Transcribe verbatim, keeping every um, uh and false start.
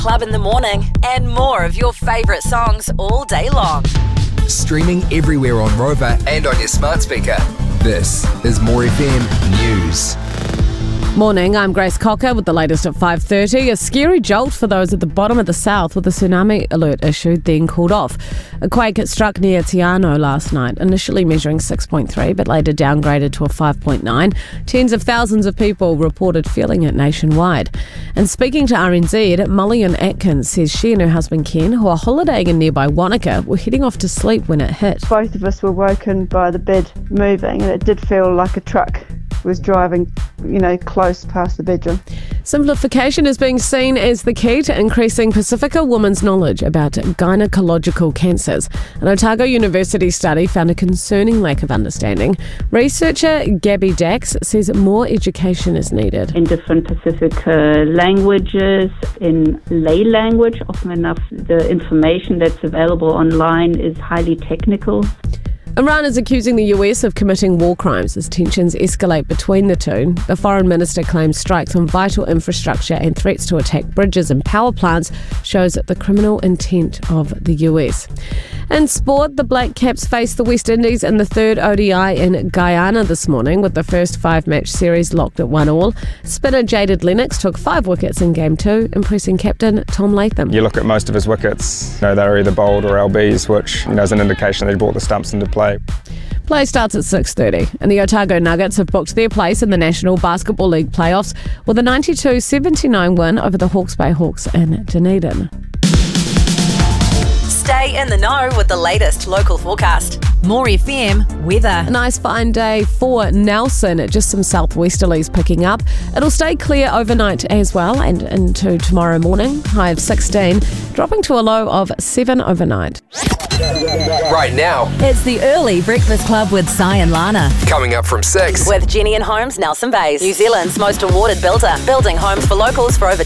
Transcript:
Club in the morning, and more of your favourite songs all day long. Streaming everywhere on Rover and on your smart speaker. This is More F M News. Morning, I'm Grace Cocker with the latest at five thirty. A scary jolt for those at the bottom of the south with a tsunami alert issued, then called off. A quake struck near Te Anau last night, initially measuring six point three, but later downgraded to a five point nine. Tens of thousands of people reported feeling it nationwide. And speaking to R N Z, Mulligan Atkins says she and her husband Ken, who are holidaying in nearby Wanaka, were heading off to sleep when it hit. Both of us were woken by the bed moving, and it did feel like a truck was driving, you know, close past the bedroom. Simplification is being seen as the key to increasing Pacifica women's knowledge about gynecological cancers. An Otago University study found a concerning lack of understanding. Researcher Gabby Dax says more education is needed. In different Pacifica languages, in lay language, often enough the information that's available online is highly technical. Iran is accusing the U S of committing war crimes as tensions escalate between the two. The foreign minister claims strikes on vital infrastructure and threats to attack bridges and power plants shows the criminal intent of the U S. In sport, the Black Caps face the West Indies in the third O D I in Guyana this morning, with the first five-match series locked at one all. Spinner Jaded Lennox took five wickets in game two, impressing captain Tom Latham. You look at most of his wickets, you know, they're either bowled or L Bs, which, you know, is an indication that he brought the stumps into play. Play starts at six thirty, and the Otago Nuggets have booked their place in the National Basketball League playoffs with a ninety-two seventy-nine win over the Hawke's Bay Hawks in Dunedin. Stay in the know with the latest local forecast. More F M weather. A nice fine day for Nelson, just some southwesterlies picking up. It'll stay clear overnight as well and into tomorrow morning. High of sixteen, dropping to a low of seven overnight. Right now, It's the early Breakfast Club with Si and Lana. coming up from six. With Jenny and Homes, Nelson Bays, New Zealand's most awarded builder. Building homes for locals for over